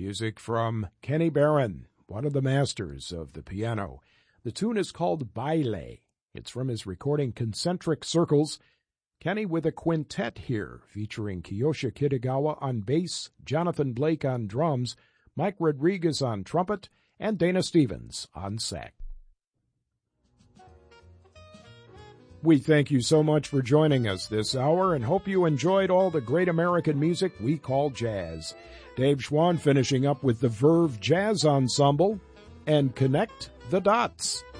Music from Kenny Barron, one of the masters of the piano. The tune is called Baile. It's from his recording Concentric Circles. Kenny with a quintet here, featuring Kiyoshi Kitagawa on bass, Jonathan Blake on drums, Mike Rodriguez on trumpet, and Dana Stevens on sax. We thank you so much for joining us this hour and hope you enjoyed all the great American music we call jazz. Dave Schwann finishing up with the Verve Jazz Ensemble and Connect the Dots.